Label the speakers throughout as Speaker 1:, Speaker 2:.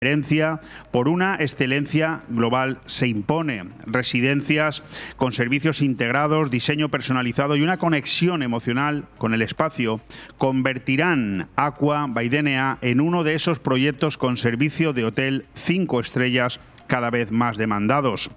Speaker 1: Por una excelencia global se impone. Residencias con servicios integrados, diseño personalizado y una conexión emocional con el espacio convertirán Aqua by DNA en uno de esos proyectos con servicio de hotel 5 estrellas cada vez más demandados.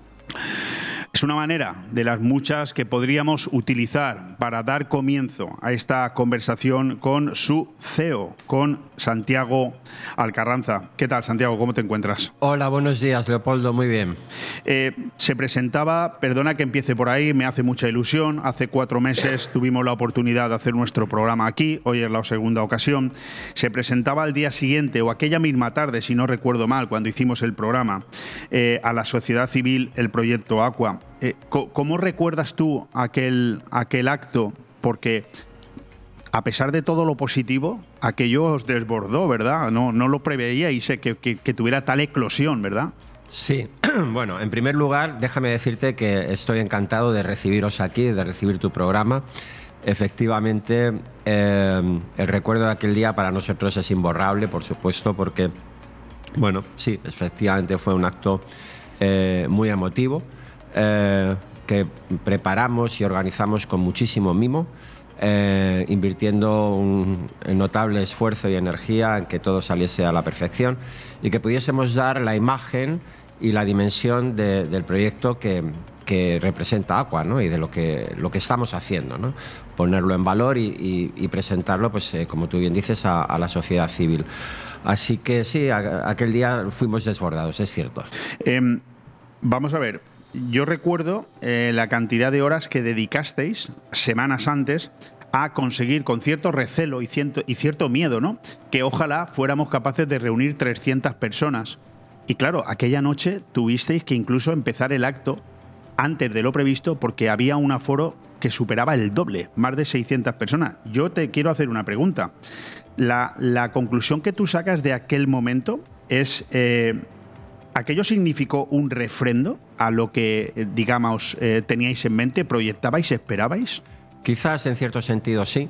Speaker 1: Es una manera de las muchas que podríamos utilizar para dar comienzo a esta conversación con su CEO, con Santiago Alcarranza. ¿Qué tal, Santiago? ¿Cómo te encuentras?
Speaker 2: Hola, buenos días, Leopoldo. Muy bien.
Speaker 1: Se presentaba, perdona que empiece por ahí, me hace mucha ilusión. Hace 4 meses tuvimos la oportunidad de hacer nuestro programa aquí, hoy es la segunda ocasión. Se presentaba al día siguiente o aquella misma tarde, si no recuerdo mal, cuando hicimos el programa, a la sociedad civil el proyecto Aqua. ¿Cómo recuerdas tú aquel acto? Porque a pesar de todo lo positivo, aquello os desbordó, ¿verdad? No lo preveíais que tuviera tal eclosión, ¿verdad?
Speaker 2: Sí, bueno, en primer lugar, déjame decirte que estoy encantado de recibiros aquí, de recibir tu programa. Efectivamente, el recuerdo de aquel día para nosotros es imborrable, por supuesto, porque, bueno, sí, efectivamente fue un acto muy emotivo, que preparamos y organizamos con muchísimo mimo, invirtiendo un notable esfuerzo y energía en que todo saliese a la perfección y que pudiésemos dar la imagen y la dimensión del proyecto que representa Aqua, ¿no? Y de lo que estamos haciendo, ¿no? Ponerlo en valor y presentarlo, pues, como tú bien dices, a la sociedad civil. Así que sí, aquel día fuimos desbordados, es cierto.
Speaker 1: Vamos a ver. Yo recuerdo la cantidad de horas que dedicasteis semanas antes a conseguir, con cierto recelo y cierto miedo, ¿no?, que ojalá fuéramos capaces de reunir 300 personas. Y claro, aquella noche tuvisteis que incluso empezar el acto antes de lo previsto porque había un aforo que superaba el doble, más de 600 personas. Yo te quiero hacer una pregunta. La conclusión que tú sacas de aquel momento es... ¿aquello significó un refrendo a lo que, digamos, teníais en mente, proyectabais, esperabais?
Speaker 2: Quizás en cierto sentido sí,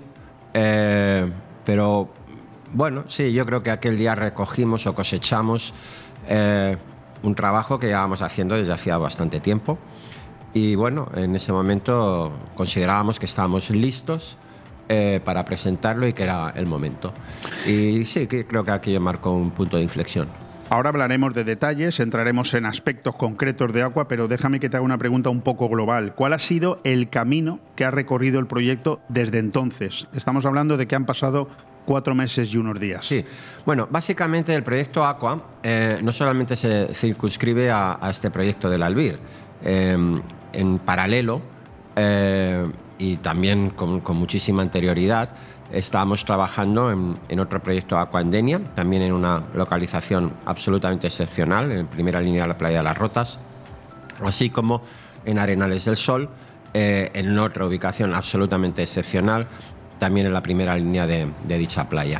Speaker 2: pero bueno, sí, yo creo que aquel día recogimos o cosechamos un trabajo que llevábamos haciendo desde hacía bastante tiempo y bueno, en ese momento considerábamos que estábamos listos para presentarlo y que era el momento. Y sí, que creo que aquello marcó un punto de inflexión.
Speaker 1: Ahora hablaremos de detalles, entraremos en aspectos concretos de Aqua, pero déjame que te haga una pregunta un poco global. ¿Cuál ha sido el camino que ha recorrido el proyecto desde entonces? Estamos hablando de que han pasado 4 meses y unos días.
Speaker 2: Sí, bueno, básicamente el proyecto Aqua no solamente se circunscribe a este proyecto del Albir. En paralelo, y también con muchísima anterioridad, estábamos trabajando en otro proyecto Aqua en Denia, también en una localización absolutamente excepcional, en primera línea de la playa de las Rotas, así como en Arenales del Sol, en otra ubicación absolutamente excepcional, también en la primera línea de dicha playa.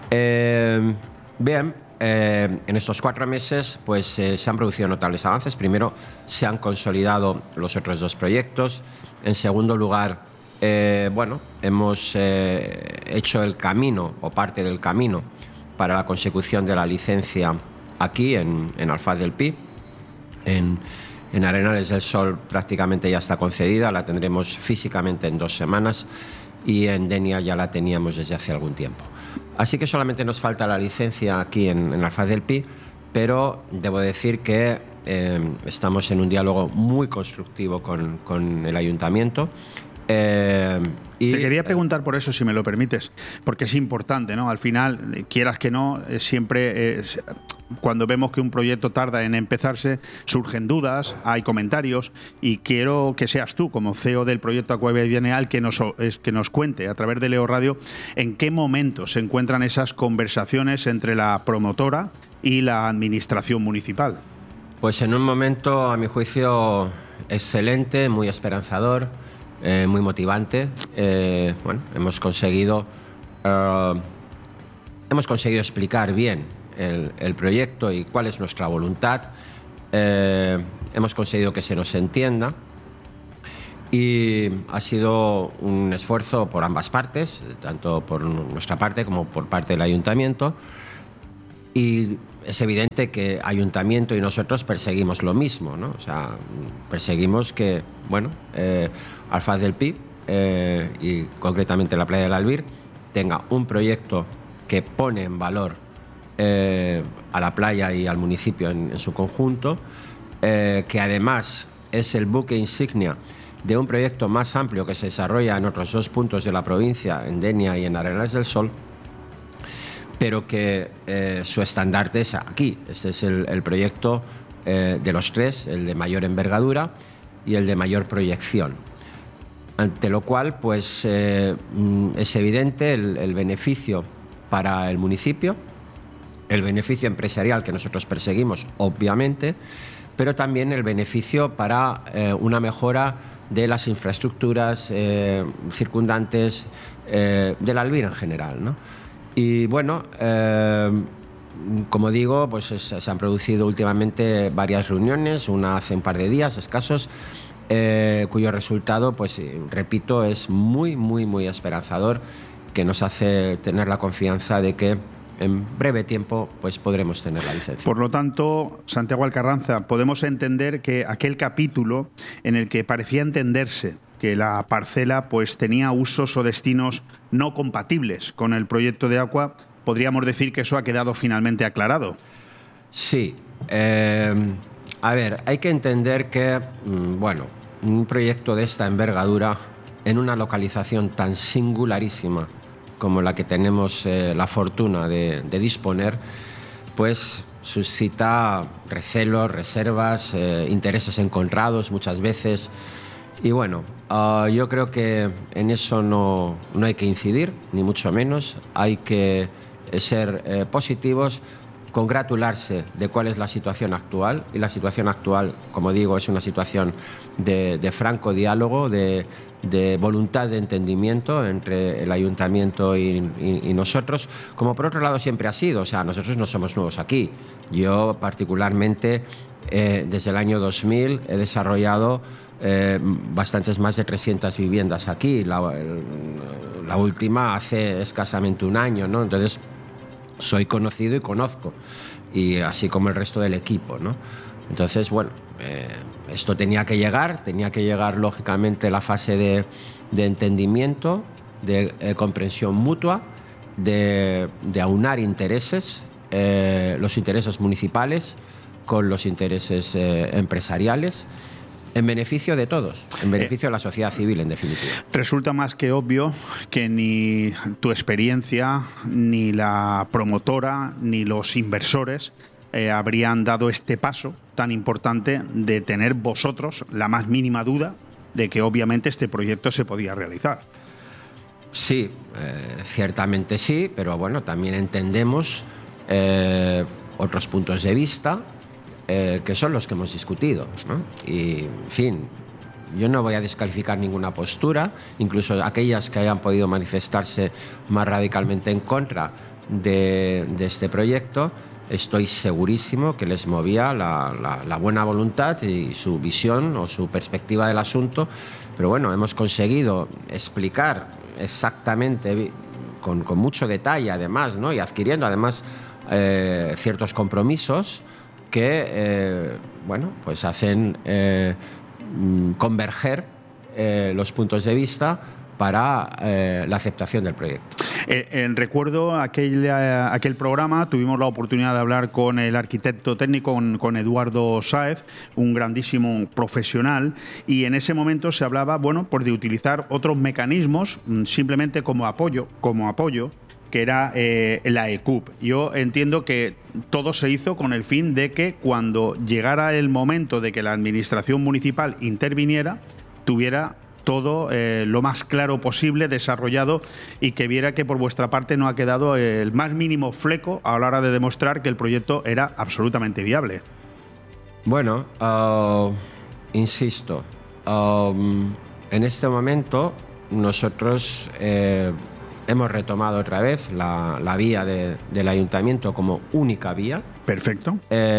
Speaker 2: Bien, en estos 4 meses pues, se han producido notables avances. Primero, se han consolidado los otros 2 proyectos. En segundo lugar, bueno, hemos hecho el camino o parte del camino para la consecución de la licencia aquí en Alfaz del Pi. En Arenales del Sol prácticamente ya está concedida, la tendremos físicamente en 2 semanas y en Denia ya la teníamos desde hace algún tiempo. Así que solamente nos falta la licencia aquí en Alfaz del Pi, pero debo decir que estamos en un diálogo muy constructivo con el ayuntamiento.
Speaker 1: Te quería preguntar por eso, si me lo permites, porque es importante, ¿no? Al final, quieras que no, siempre cuando vemos que un proyecto tarda en empezarse, surgen dudas, hay comentarios, y quiero que seas tú, como CEO del proyecto Aqua by DNA, que nos cuente a través de Leo Radio en qué momento se encuentran esas conversaciones entre la promotora y la administración municipal.
Speaker 2: Pues en un momento, a mi juicio, excelente, muy esperanzador. Muy motivante. Bueno, hemos conseguido explicar bien el proyecto y cuál es nuestra voluntad. Hemos conseguido que se nos entienda y ha sido un esfuerzo por ambas partes, tanto por nuestra parte como por parte del ayuntamiento. Y es evidente que Ayuntamiento y nosotros perseguimos lo mismo, ¿no? O sea, perseguimos que, bueno, Alfaz del Pi y concretamente la playa del Albir tenga un proyecto que pone en valor a la playa y al municipio en su conjunto, que además es el buque insignia de un proyecto más amplio que se desarrolla en otros 2 puntos de la provincia, en Denia y en Arenales del Sol, pero que su estandarte es aquí. Este es el proyecto de los 3, el de mayor envergadura y el de mayor proyección. Ante lo cual, pues es evidente el beneficio para el municipio, el beneficio empresarial que nosotros perseguimos, obviamente, pero también el beneficio para una mejora de las infraestructuras circundantes del Albir en general, ¿no? Y bueno, como digo, pues se han producido últimamente varias reuniones, una hace un par de días escasos, cuyo resultado, pues repito, es muy, muy, muy esperanzador, que nos hace tener la confianza de que en breve tiempo pues podremos tener la licencia.
Speaker 1: Por lo tanto, Santiago Alcarranza, podemos entender que aquel capítulo en el que parecía entenderse que la parcela pues tenía usos o destinos no compatibles con el proyecto de Aqua, podríamos decir que eso ha quedado finalmente aclarado.
Speaker 2: Sí. A ver, hay que entender que, bueno, un proyecto de esta envergadura, en una localización tan singularísima como la que tenemos la fortuna de disponer, pues suscita recelos, reservas, intereses encontrados muchas veces. Y bueno, yo creo que en eso no hay que incidir, ni mucho menos. Hay que ser positivos, congratularse de cuál es la situación actual. Y la situación actual, como digo, es una situación de franco diálogo, de voluntad de entendimiento entre el Ayuntamiento y nosotros, como por otro lado siempre ha sido. O sea, nosotros no somos nuevos aquí. Yo particularmente desde el año 2000 he desarrollado bastantes más de 300 viviendas aquí, la última hace escasamente un año, ¿no? Entonces soy conocido y conozco, y así como el resto del equipo, ¿no? Entonces, bueno, esto tenía que llegar lógicamente la fase de entendimiento, de comprensión mutua, de aunar intereses, los intereses municipales con los intereses empresariales, en beneficio de todos, en beneficio de la sociedad civil, en definitiva.
Speaker 1: Resulta más que obvio que ni tu experiencia, ni la promotora, ni los inversores habrían dado este paso tan importante de tener vosotros la más mínima duda de que obviamente este proyecto se podía realizar.
Speaker 2: Sí, ciertamente sí, pero bueno, también entendemos otros puntos de vista, que son los que hemos discutido, ¿no? Y, en fin, yo no voy a descalificar ninguna postura, incluso aquellas que hayan podido manifestarse más radicalmente en contra de este proyecto. Estoy segurísimo que les movía la buena voluntad y su visión o su perspectiva del asunto, pero bueno, hemos conseguido explicar exactamente, con mucho detalle además, ¿no? Y adquiriendo además ciertos compromisos que bueno, pues hacen converger los puntos de vista para la aceptación del proyecto.
Speaker 1: Recuerdo aquel programa, tuvimos la oportunidad de hablar con el arquitecto técnico, con Eduardo Sáez, un grandísimo profesional, y en ese momento se hablaba, bueno, pues de utilizar otros mecanismos simplemente como apoyo, que era la ECUP. Yo entiendo que todo se hizo con el fin de que cuando llegara el momento de que la administración municipal interviniera, tuviera todo lo más claro posible, desarrollado, y que viera que por vuestra parte no ha quedado el más mínimo fleco a la hora de demostrar que el proyecto era absolutamente viable.
Speaker 2: Bueno, insisto, en este momento nosotros hemos retomado otra vez la vía del ayuntamiento como única vía.
Speaker 1: Perfecto.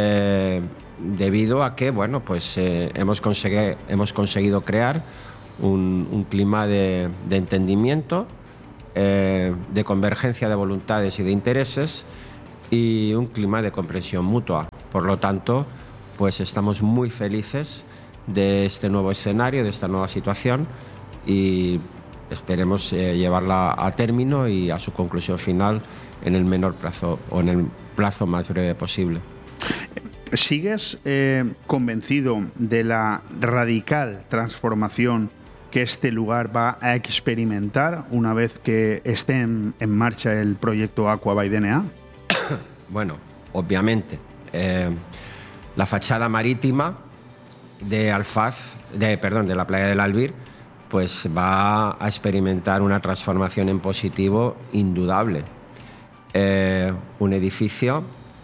Speaker 2: Debido a que, bueno, pues hemos conseguido crear un clima de entendimiento, de convergencia de voluntades y de intereses, y un clima de comprensión mutua. Por lo tanto, pues estamos muy felices de este nuevo escenario, de esta nueva situación, y esperemos llevarla a término y a su conclusión final en el menor plazo o en el plazo más breve posible.
Speaker 1: ¿Sigues convencido de la radical transformación que este lugar va a experimentar una vez que esté en marcha el proyecto Aqua by DNA?
Speaker 2: Bueno, obviamente. La fachada marítima de la playa del Albir, pues va a experimentar una transformación en positivo indudable. Un edificio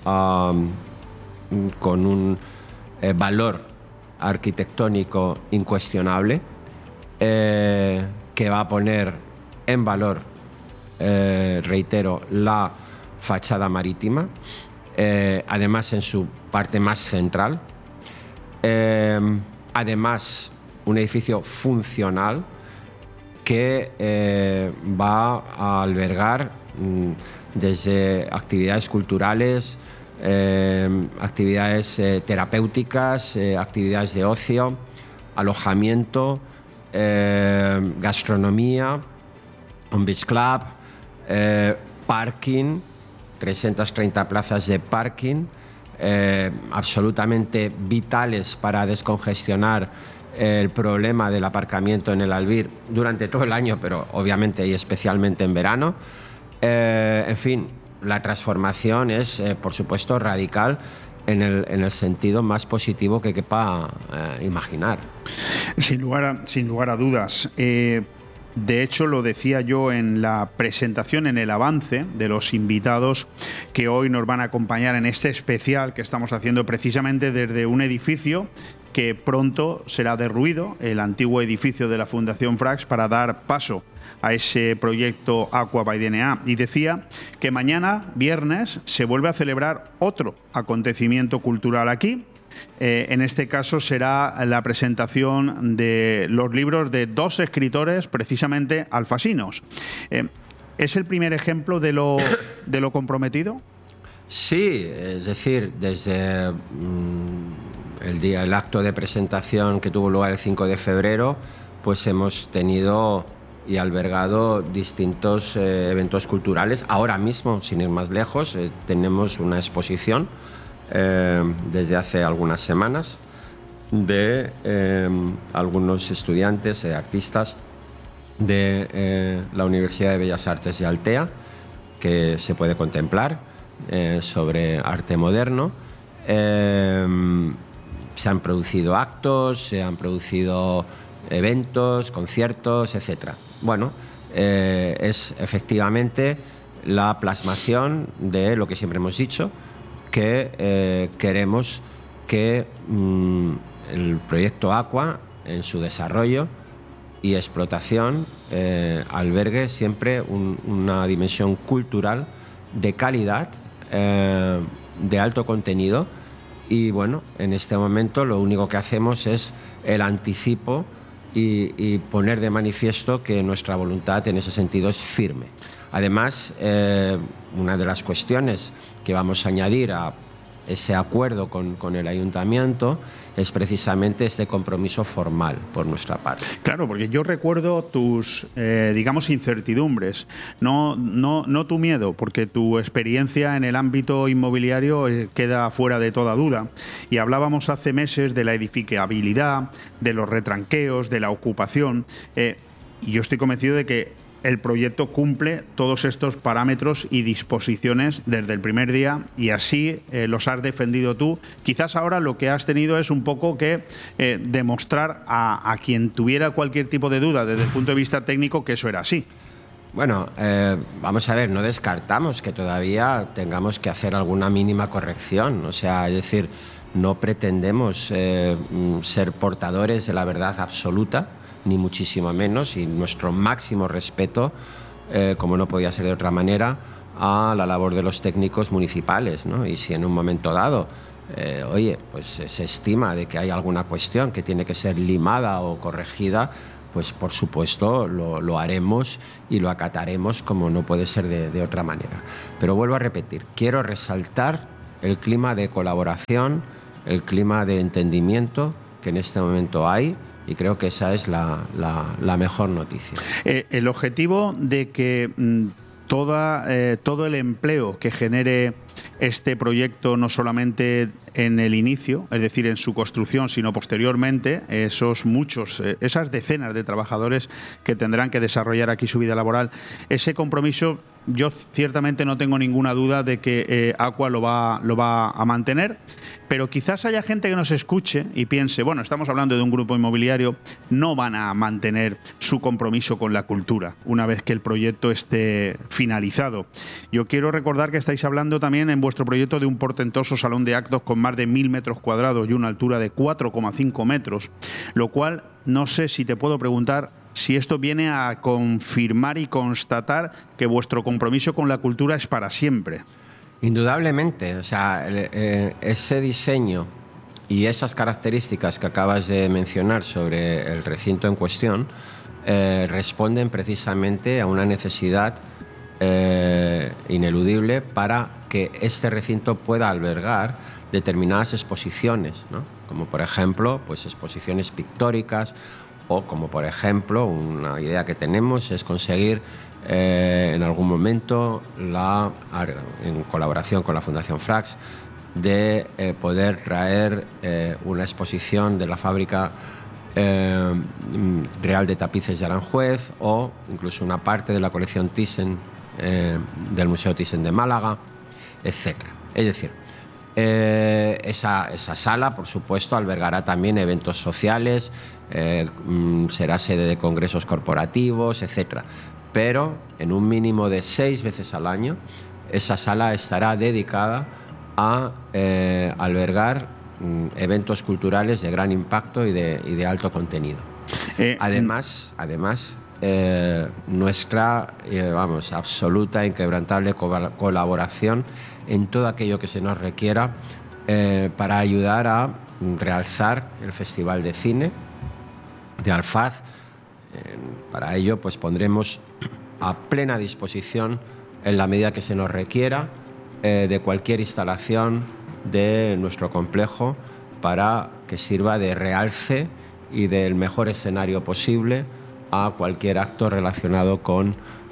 Speaker 2: con un valor arquitectónico incuestionable, que va a poner en valor, reitero, la fachada marítima, además en su parte más central. Además, un edificio funcional que va a albergar desde actividades culturales, actividades terapéuticas, actividades de ocio, alojamiento, gastronomía, un beach club, parking, 330 plazas de parking, absolutamente vitales para descongestionar el problema del aparcamiento en el Albir durante todo el año, pero obviamente y especialmente en verano. En fin, la transformación es, por supuesto, radical en el sentido más positivo que quepa imaginar.
Speaker 1: Sin lugar a dudas. De hecho, lo decía yo en la presentación, en el avance de los invitados que hoy nos van a acompañar en este especial que estamos haciendo precisamente desde un edificio que pronto será derruido, el antiguo edificio de la Fundación Frax, para dar paso a ese proyecto Aqua by DNA. Y decía que mañana, viernes, se vuelve a celebrar otro acontecimiento cultural aquí. En este caso será la presentación de los libros de dos escritores precisamente alfasinos. ¿Es el primer ejemplo de lo comprometido?
Speaker 2: Sí, es decir, desde el acto de presentación que tuvo lugar el 5 de febrero, pues hemos tenido y albergado distintos eventos culturales. Ahora mismo, sin ir más lejos, tenemos una exposición desde hace algunas semanas de algunos estudiantes, artistas de la Universidad de Bellas Artes de Altea, que se puede contemplar sobre arte moderno. Se han producido actos, se han producido eventos, conciertos, etc. Bueno, es efectivamente la plasmación de lo que siempre hemos dicho, que queremos que el proyecto Aqua, en su desarrollo y explotación, albergue siempre una dimensión cultural de calidad, de alto contenido. Y bueno, en este momento lo único que hacemos es el anticipo y poner de manifiesto que nuestra voluntad en ese sentido es firme. Además, una de las cuestiones que vamos a añadir a ese acuerdo con el ayuntamiento es precisamente este compromiso formal por nuestra parte.
Speaker 1: Claro, porque yo recuerdo tus, digamos, incertidumbres, no tu miedo, porque tu experiencia en el ámbito inmobiliario queda fuera de toda duda. Y hablábamos hace meses de la edificabilidad, de los retranqueos, de la ocupación, y yo estoy convencido de que el proyecto cumple todos estos parámetros y disposiciones desde el primer día, y así los has defendido tú. Quizás ahora lo que has tenido es un poco que demostrar a quien tuviera cualquier tipo de duda desde el punto de vista técnico que eso era así.
Speaker 2: Bueno, vamos a ver, no descartamos que todavía tengamos que hacer alguna mínima corrección. O sea, es decir, no pretendemos ser portadores de la verdad absoluta, ni muchísimo menos, y nuestro máximo respeto, como no podía ser de otra manera, a la labor de los técnicos municipales, ¿no? Y si en un momento dado, pues se estima de que hay alguna cuestión que tiene que ser limada o corregida, pues por supuesto lo haremos y lo acataremos como no puede ser de otra manera. Pero vuelvo a repetir, quiero resaltar el clima de colaboración, el clima de entendimiento que en este momento hay, y creo que esa es la mejor noticia.
Speaker 1: El objetivo de que todo el empleo que genere este proyecto, no solamente en el inicio, es decir, en su construcción, sino posteriormente, esas decenas de trabajadores que tendrán que desarrollar aquí su vida laboral, ese compromiso, yo ciertamente no tengo ninguna duda de que Aqua lo va a mantener, pero quizás haya gente que nos escuche y piense, bueno, estamos hablando de un grupo inmobiliario, no van a mantener su compromiso con la cultura una vez que el proyecto esté finalizado. Yo quiero recordar que estáis hablando también en vuestro proyecto de un portentoso salón de actos con más de 1.000 metros cuadrados y una altura de 4,5 metros, lo cual no sé si te puedo preguntar si esto viene a confirmar y constatar que vuestro compromiso con la cultura es para siempre.
Speaker 2: Indudablemente, o sea, ese diseño y esas características que acabas de mencionar sobre el recinto en cuestión responden precisamente a una necesidad ineludible para que este recinto pueda albergar determinadas exposiciones, ¿no? Como por ejemplo, pues exposiciones pictóricas, o como por ejemplo, una idea que tenemos es conseguir en algún momento, en colaboración con la Fundación Frax, de poder traer una exposición de la fábrica real de tapices de Aranjuez, o incluso una parte de la colección Thyssen del Museo Thyssen de Málaga, etc. Es decir, esa sala, por supuesto, albergará también eventos sociales, será sede de congresos corporativos, etc. Pero en un mínimo de 6 veces al año, esa sala estará dedicada a albergar eventos culturales de gran impacto y de alto contenido. Además, nuestra absoluta e inquebrantable colaboración en todo aquello que se nos requiera para ayudar a realzar el Festival de Cine de Alfaz. Para ello, pues pondremos a plena disposición, en la medida que se nos requiera, de cualquier instalación de nuestro complejo para que sirva de realce y del mejor escenario posible a cualquier acto relacionado con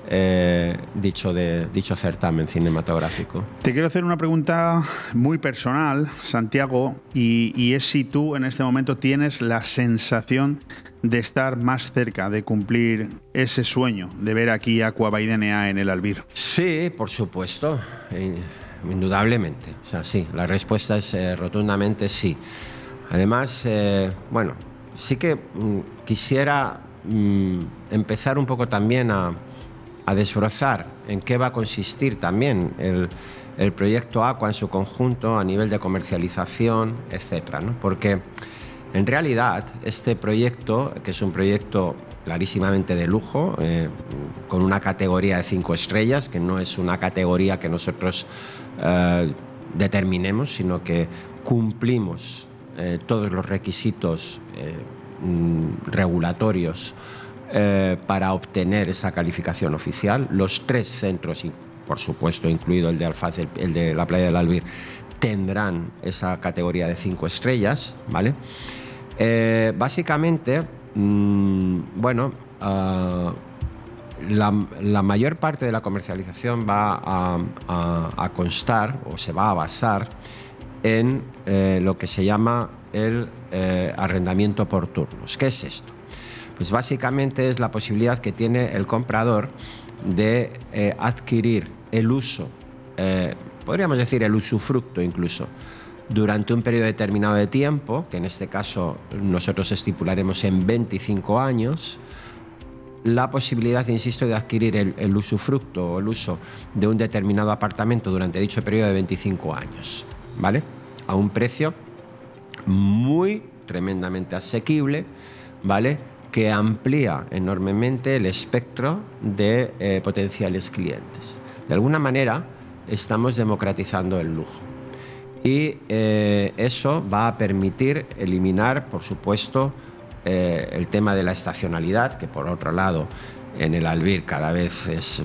Speaker 2: dicho certamen cinematográfico.
Speaker 1: Te quiero hacer una pregunta muy personal, Santiago, y es si tú en este momento tienes la sensación de estar más cerca de cumplir ese sueño de ver aquí Aqua by DNA en el Albir.
Speaker 2: Sí, por supuesto, indudablemente. O sea, sí, la respuesta es rotundamente sí. Además, sí que quisiera empezar un poco también a desbrozar en qué va a consistir también el proyecto Aqua en su conjunto a nivel de comercialización, etcétera, ¿no? Porque en realidad este proyecto, que es un proyecto clarísimamente de lujo, con una categoría de 5 estrellas, que no es una categoría que nosotros determinemos, sino que cumplimos todos los requisitos regulatorios para obtener esa calificación oficial. Los 3 centros, y por supuesto incluido el de Alfaz, el de la playa del Albir, tendrán esa categoría de 5 estrellas, ¿vale? Básicamente, la mayor parte de la comercialización va a constar, o se va a basar en lo que se llama el arrendamiento por turnos. ¿Qué es esto? Pues básicamente es la posibilidad que tiene el comprador de adquirir el uso, podríamos decir el usufructo incluso, durante un periodo determinado de tiempo, que en este caso nosotros estipularemos en 25 años, la posibilidad, insisto, de adquirir el usufructo o el uso de un determinado apartamento durante dicho periodo de 25 años, ¿vale? A un precio tremendamente asequible, ¿vale?, que amplía enormemente el espectro de potenciales clientes. De alguna manera, estamos democratizando el lujo. Y eso va a permitir eliminar, por supuesto, el tema de la estacionalidad, que por otro lado en el Albir cada vez es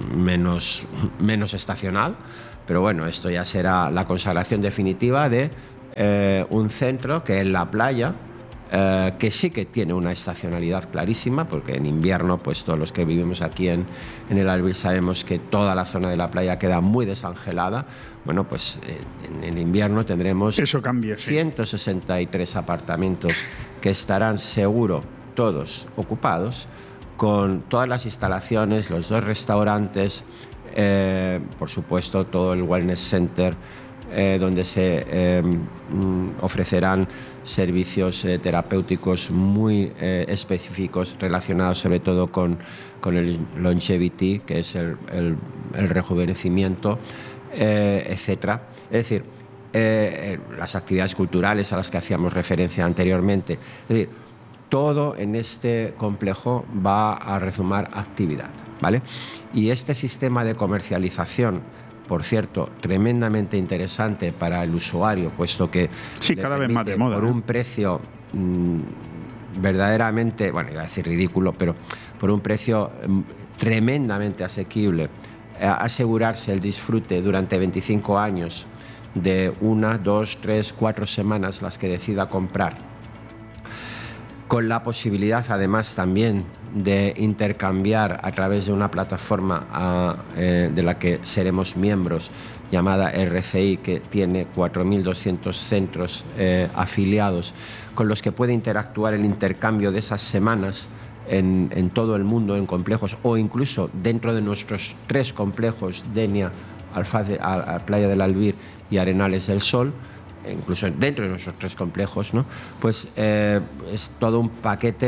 Speaker 2: menos estacional, pero bueno, esto ya será la consagración definitiva de un centro que es la playa, que sí que tiene una estacionalidad clarísima, porque en invierno, pues todos los que vivimos aquí en el Albir sabemos que toda la zona de la playa queda muy desangelada. Bueno, pues en el invierno tendremos
Speaker 1: eso cambia, sí.
Speaker 2: 163 apartamentos que estarán seguro todos ocupados, con todas las instalaciones, los 2 restaurantes, por supuesto todo el wellness center, donde se ofrecerán servicios terapéuticos muy específicos relacionados sobre todo con el longevity, que es el rejuvenecimiento, etcétera. Es decir, las actividades culturales a las que hacíamos referencia anteriormente. Es decir, todo en este complejo va a resumar actividad, ¿vale? Y este sistema de comercialización, por cierto, tremendamente interesante para el usuario, puesto que
Speaker 1: sí, cada vez más de moda,
Speaker 2: por un precio verdaderamente, bueno, iba a decir ridículo, pero por un precio tremendamente asequible, asegurarse el disfrute durante 25 años de 1, 2, 3, 4 semanas las que decida comprar, con la posibilidad además también de intercambiar a través de una plataforma de la que seremos miembros, llamada RCI, que tiene 4.200 centros afiliados, con los que puede interactuar el intercambio de esas semanas en todo el mundo, en complejos, o incluso dentro de nuestros 3 complejos, Denia, Playa del Albir y Arenales del Sol, incluso dentro de nuestros 3 complejos, ¿no? Pues es todo un paquete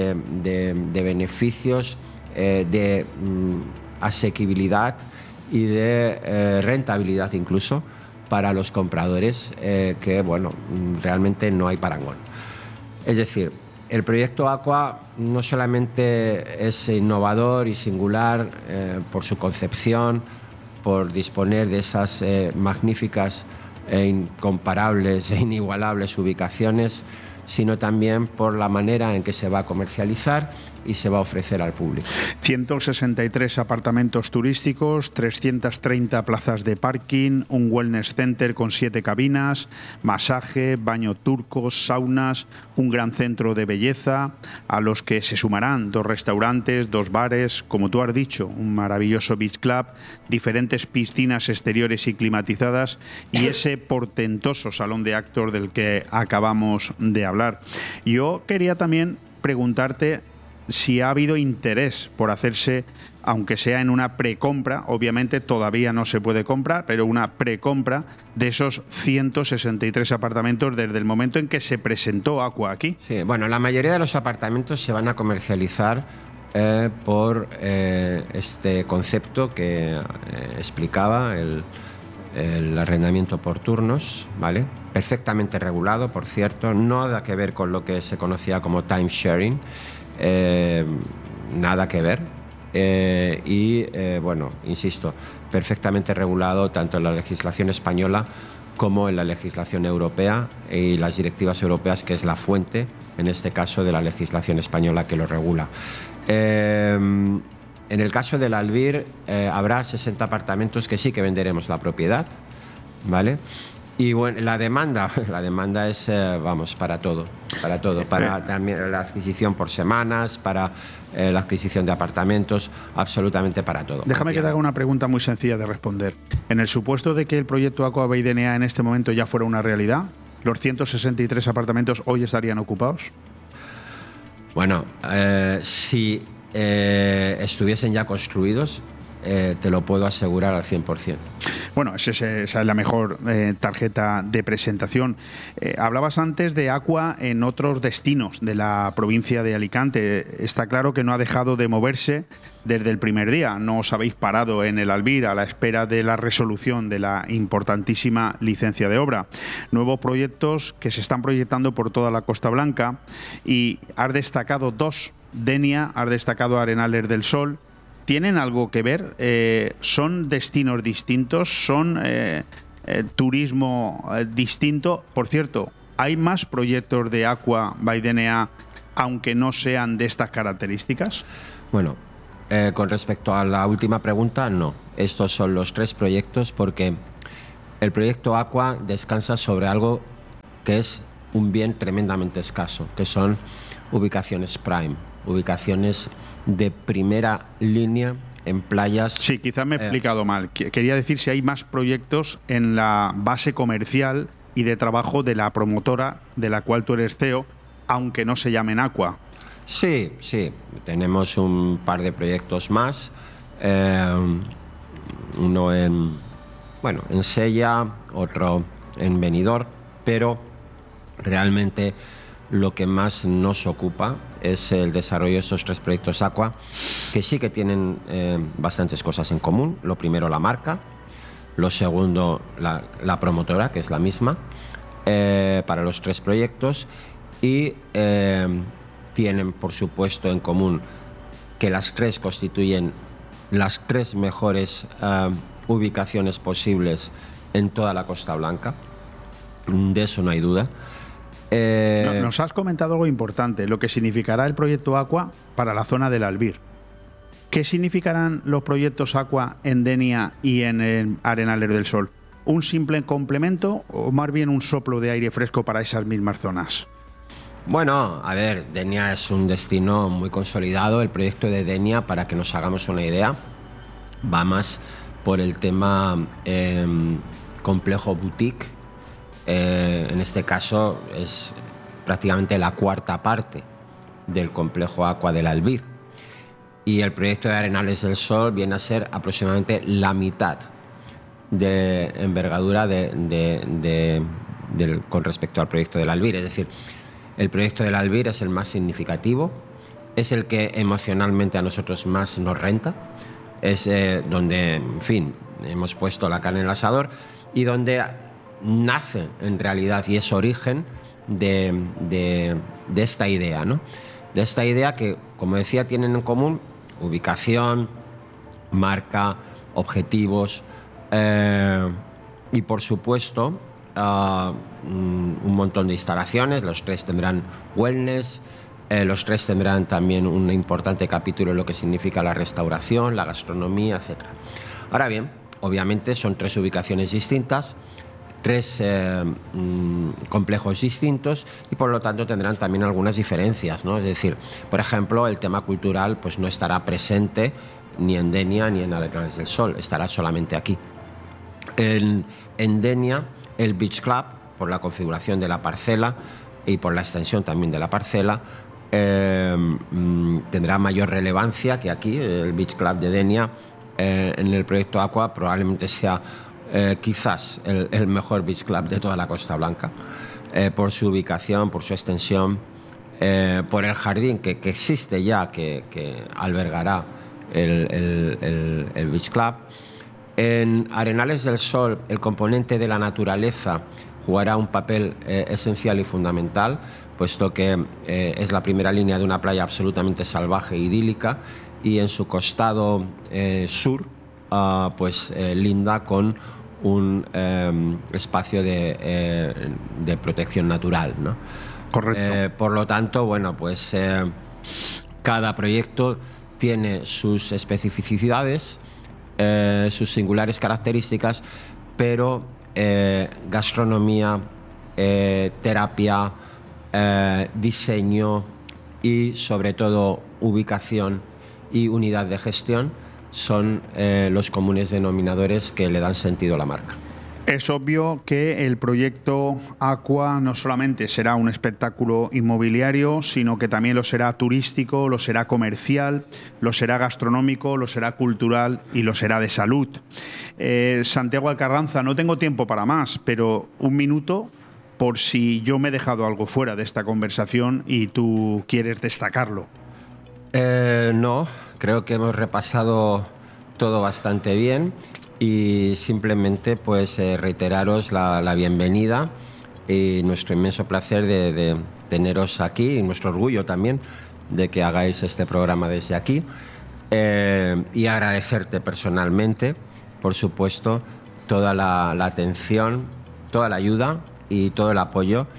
Speaker 2: de beneficios, de asequibilidad y de rentabilidad incluso para los compradores, que bueno, realmente no hay parangón. Es decir, el proyecto Aqua no solamente es innovador y singular por su concepción, por disponer de esas magníficas incomparables e inigualables ubicaciones, sino también por la manera en que se va a comercializar y se va a ofrecer al público.
Speaker 1: 163 apartamentos turísticos, 330 plazas de parking, un wellness center con 7 cabinas, masaje, baño turco, saunas, un gran centro de belleza, a los que se sumarán 2 restaurantes, 2 bares, como tú has dicho, un maravilloso beach club, diferentes piscinas exteriores y climatizadas y ese portentoso salón de actos del que acabamos de hablar. Yo quería también preguntarte si ha habido interés por hacerse, aunque sea en una precompra, obviamente todavía no se puede comprar, pero una precompra de esos 163 apartamentos desde el momento en que se presentó Aqua aquí.
Speaker 2: Sí, bueno, la mayoría de los apartamentos se van a comercializar por este concepto que explicaba, el arrendamiento por turnos, ¿vale? Perfectamente regulado, por cierto, nada que ver con lo que se conocía como time sharing. Nada que ver, bueno, insisto, perfectamente regulado tanto en la legislación española como en la legislación europea y las directivas europeas, que es la fuente, en este caso, de la legislación española que lo regula. En el caso del Albir, habrá 60 apartamentos que sí que venderemos la propiedad, ¿vale? Y bueno, la demanda es, vamos, para todo, para también la adquisición por semanas, para la adquisición de apartamentos, absolutamente para todo.
Speaker 1: Déjame que te haga una pregunta muy sencilla de responder. En el supuesto de que el proyecto Aqua by Denia en este momento ya fuera una realidad, ¿los 163 apartamentos hoy estarían ocupados?
Speaker 2: Bueno, si estuviesen ya construidos, te lo puedo asegurar al 100%.
Speaker 1: Bueno, esa es la mejor tarjeta de presentación. Hablabas antes de Aqua en otros destinos de la provincia de Alicante. Está claro que no ha dejado de moverse desde el primer día. No os habéis parado en el Albir a la espera de la resolución de la importantísima licencia de obra. Nuevos proyectos que se están proyectando por toda la Costa Blanca y has destacado 2, Denia, has destacado Arenales del Sol. ¿Tienen algo que ver? ¿Son destinos distintos? ¿Son turismo distinto? Por cierto, ¿hay más proyectos de Aqua by Denia aunque no sean de estas características?
Speaker 2: Bueno, con respecto a la última pregunta, no. Estos son los 3 proyectos porque el proyecto Aqua descansa sobre algo que es un bien tremendamente escaso, que son ubicaciones prime, ubicaciones de primera línea en playas.
Speaker 1: Sí, quizás me he explicado mal. Quería decir si hay más proyectos en la base comercial y de trabajo de la promotora de la cual tú eres CEO, aunque no se llamen Aqua.
Speaker 2: Sí, tenemos un par de proyectos más, uno en Sella, otro en Benidorm, pero realmente lo que más nos ocupa es el desarrollo de estos 3 proyectos Aqua, que sí que tienen bastantes cosas en común. Lo primero, la marca; lo segundo, la promotora, que es la misma para los 3 proyectos, y tienen, por supuesto, en común que las 3 constituyen las 3 mejores ubicaciones posibles en toda la Costa Blanca. De eso no hay duda.
Speaker 1: Nos has comentado algo importante, lo que significará el proyecto Aqua para la zona del Albir. ¿Qué significarán los proyectos Aqua en Denia y en el Arenales del Sol? ¿Un simple complemento o más bien un soplo de aire fresco para esas mismas zonas?
Speaker 2: Bueno, a ver, Denia es un destino muy consolidado. El proyecto de Denia, para que nos hagamos una idea, va más por el tema complejo boutique. En este caso es prácticamente la 4ª parte del complejo Aqua del Albir. Y el proyecto de Arenales del Sol viene a ser aproximadamente la mitad de envergadura con respecto al proyecto del Albir. Es decir, el proyecto del Albir es el más significativo, es el que emocionalmente a nosotros más nos renta, es donde, en fin, hemos puesto la carne en el asador y donde nace en realidad y es origen de esta idea, ¿no? De esta idea que, como decía, tienen en común ubicación, marca, objetivos y, por supuesto, un montón de instalaciones. Los 3 tendrán wellness, los 3 tendrán también un importante capítulo en lo que significa la restauración, la gastronomía, etc. Ahora bien, obviamente son 3 ubicaciones distintas, 3 complejos distintos y por lo tanto tendrán también algunas diferencias, ¿no? Es decir, por ejemplo, el tema cultural pues no estará presente ni en Denia ni en Arenales del Sol, estará solamente aquí. En Denia, el Beach Club, por la configuración de la parcela y por la extensión también de la parcela, tendrá mayor relevancia que aquí. El Beach Club de Denia en el proyecto Aqua probablemente sea quizás el mejor beach club de toda la Costa Blanca, por su ubicación, por su extensión, por el jardín que existe ya, que albergará el beach club. En Arenales del Sol, el componente de la naturaleza jugará un papel esencial y fundamental, puesto que es la primera línea de una playa absolutamente salvaje e idílica, y en su costado sur linda con un espacio de protección natural, ¿no?
Speaker 1: Correcto.
Speaker 2: Por lo tanto, bueno, pues cada proyecto tiene sus especificidades, sus singulares características, pero gastronomía, terapia, diseño y sobre todo ubicación y unidad de gestión son los comunes denominadores que le dan sentido a la marca.
Speaker 1: Es obvio que el proyecto Aqua no solamente será un espectáculo inmobiliario, sino que también lo será turístico, lo será comercial, lo será gastronómico, lo será cultural y lo será de salud. Santiago Alcarranza, no tengo tiempo para más, pero un minuto por si yo me he dejado algo fuera de esta conversación y tú quieres destacarlo.
Speaker 2: No, creo que hemos repasado todo bastante bien. Y simplemente pues reiteraros la bienvenida y nuestro inmenso placer de teneros aquí y nuestro orgullo también de que hagáis este programa desde aquí, y agradecerte personalmente, por supuesto, toda la atención, toda la ayuda y todo el apoyo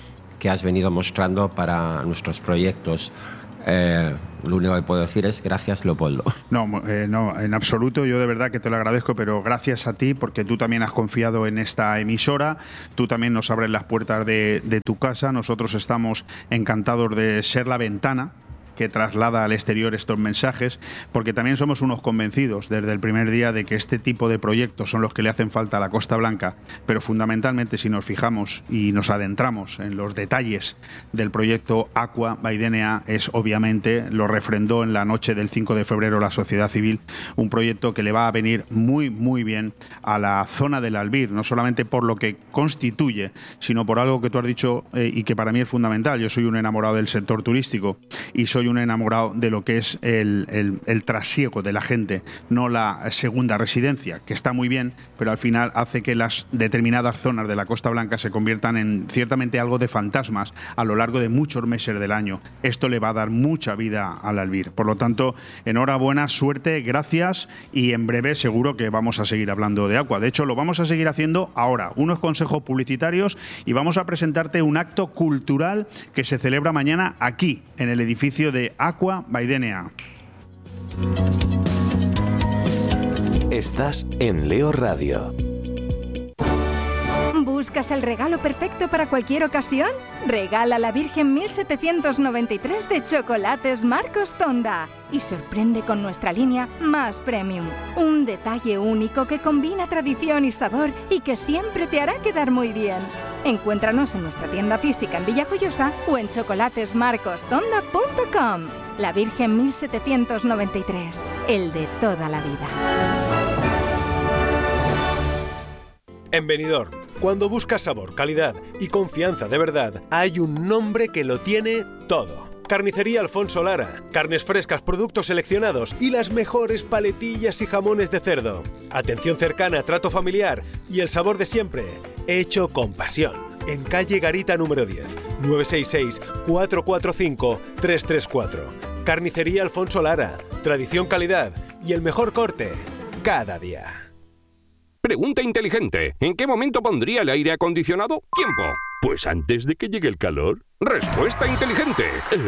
Speaker 2: que has venido mostrando para nuestros proyectos. Lo único que puedo decir es gracias, Leopoldo.
Speaker 1: No, en absoluto. Yo de verdad que te lo agradezco, pero gracias a ti, porque tú también has confiado en esta emisora. Tú también nos abres las puertas de tu casa. Nosotros estamos encantados de ser la ventana que traslada al exterior estos mensajes, porque también somos unos convencidos desde el primer día de que este tipo de proyectos son los que le hacen falta a la Costa Blanca, pero fundamentalmente si nos fijamos y nos adentramos en los detalles del proyecto Aqua by DNA, es obviamente, lo refrendó en la noche del 5 de febrero la sociedad civil, un proyecto que le va a venir muy, muy bien a la zona del Albir, no solamente por lo que constituye, sino por algo que tú has dicho y que para mí es fundamental. Yo soy un enamorado del sector turístico y soy un enamorado de lo que es el trasiego de la gente, no la segunda residencia, que está muy bien, pero al final hace que las determinadas zonas de la Costa Blanca se conviertan en ciertamente algo de fantasmas a lo largo de muchos meses del año. Esto le va a dar mucha vida al Albir. Por lo tanto, enhorabuena, suerte, gracias, y en breve seguro que vamos a seguir hablando de Aqua. De hecho, lo vamos a seguir haciendo ahora, unos consejos publicitarios, y vamos a presentarte un acto cultural que se celebra mañana aquí, en el edificio de Aqua by DNA.
Speaker 3: Estás en Leo Radio.
Speaker 4: ¿Buscas el regalo perfecto para cualquier ocasión? Regala la Virgen 1793 de Chocolates Marcos Tonda y sorprende con nuestra línea más premium. Un detalle único que combina tradición y sabor y que siempre te hará quedar muy bien. Encuéntranos en nuestra tienda física en Villajoyosa o en chocolatesmarcostonda.com. La Virgen 1793, el de toda la vida.
Speaker 5: En Benidorm, cuando buscas sabor, calidad y confianza de verdad, hay un nombre que lo tiene todo. Carnicería Alfonso Lara. Carnes frescas, productos seleccionados y las mejores paletillas y jamones de cerdo. Atención cercana, trato familiar y el sabor de siempre, hecho con pasión. En calle Garita número 10, 966-445-334. Carnicería Alfonso Lara. Tradición, calidad y el mejor corte cada día.
Speaker 6: Pregunta inteligente. ¿En qué momento pondría el aire acondicionado? Tiempo. Pues antes de que llegue el calor. Respuesta inteligente.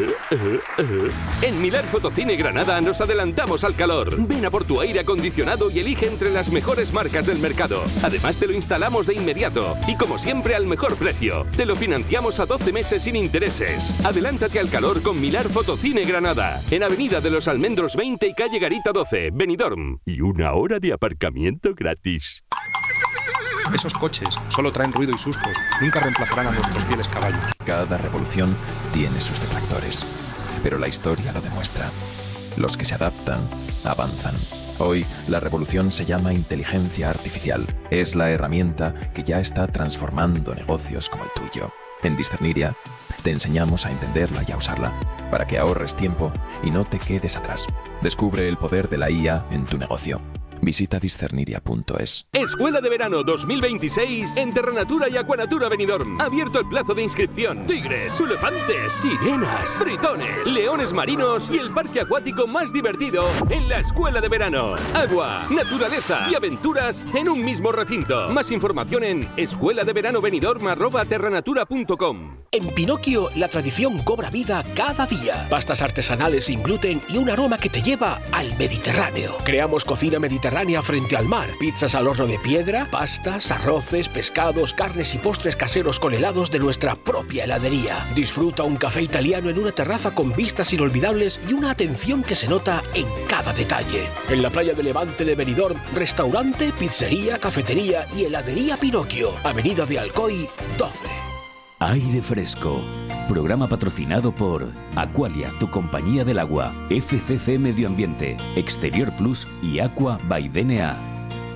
Speaker 6: En Milar Fotocine Granada nos adelantamos al calor. Ven a por tu aire acondicionado y elige entre las mejores marcas del mercado. Además te lo instalamos de inmediato y como siempre al mejor precio. Te lo financiamos a 12 meses sin intereses. Adelántate al calor con Milar Fotocine Granada. En Avenida de los Almendros 20 y calle Garita 12, Benidorm. Y 1 hora de aparcamiento gratis.
Speaker 7: Esos coches solo traen ruido y sustos, nunca reemplazarán a nuestros fieles caballos.
Speaker 8: Cada revolución tiene sus detractores, pero la historia lo demuestra. Los que se adaptan, avanzan. Hoy, la revolución se llama inteligencia artificial. Es la herramienta que ya está transformando negocios como el tuyo. En Discerniria, te enseñamos a entenderla y a usarla, para que ahorres tiempo y no te quedes atrás. Descubre el poder de la IA en tu negocio. Visita discerniria.es.
Speaker 6: Escuela de Verano 2026 en Terranatura y Aquanatura Benidorm. Abierto el plazo de inscripción. Tigres, elefantes, sirenas, tritones, leones marinos y el parque acuático más divertido en la Escuela de Verano. Agua, naturaleza y aventuras en un mismo recinto. Más información en escueladeveranobenidorm@terranatura.com.
Speaker 9: En Pinocchio, la tradición cobra vida cada día. Pastas artesanales sin gluten y un aroma que te lleva al Mediterráneo. Creamos cocina mediterránea frente al mar. Pizzas al horno de piedra, pastas, arroces, pescados, carnes y postres caseros con helados de nuestra propia heladería. Disfruta un café italiano en una terraza con vistas inolvidables y una atención que se nota en cada detalle. En la playa de Levante de Benidorm, restaurante, pizzería, cafetería y heladería Pinocchio. Avenida de Alcoy 12.
Speaker 10: Aire Fresco. Programa patrocinado por Aqualia, tu compañía del agua, FCC Medio Ambiente, Exterior Plus y Aqua by DNA.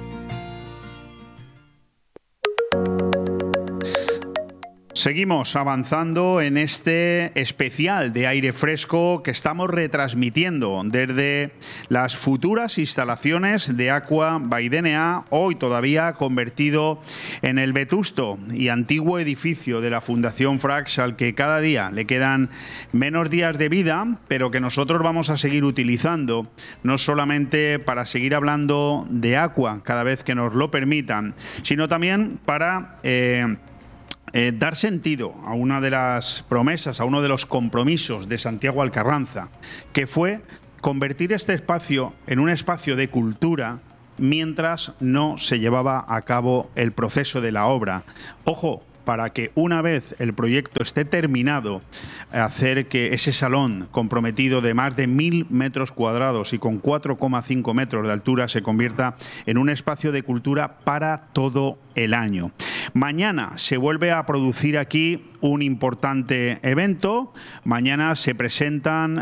Speaker 1: Seguimos avanzando en este especial de aire fresco que estamos retransmitiendo desde las futuras instalaciones de Aqua by DNA, hoy todavía convertido en el vetusto y antiguo edificio de la Fundación Frax, al que cada día le quedan menos días de vida, pero que nosotros vamos a seguir utilizando, no solamente para seguir hablando de Aqua cada vez que nos lo permitan, sino también para dar sentido a una de las promesas, a uno de los compromisos de Santiago Alcarranza, que fue convertir este espacio en un espacio de cultura mientras no se llevaba a cabo el proceso de la obra. Ojo, para que una vez el proyecto esté terminado, hacer que ese salón comprometido de más de 1.000 metros cuadrados y con 4,5 metros de altura se convierta en un espacio de cultura para todo el año. Mañana se vuelve a producir aquí un importante evento. Mañana se presentan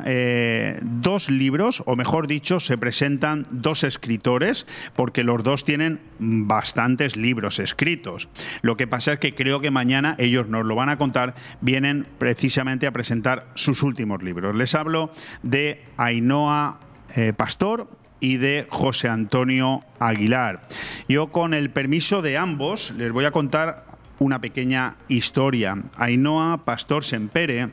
Speaker 1: 2 libros, o mejor dicho, se presentan 2 escritores, porque los 2 tienen bastantes libros escritos. Lo que pasa es que creo que mañana ellos nos lo van a contar, vienen precisamente a presentar sus últimos libros. Les hablo de Ainhoa Pastor y de José Antonio Aguilar. Yo, con el permiso de ambos, les voy a contar una pequeña historia. Ainhoa Pastor Sempere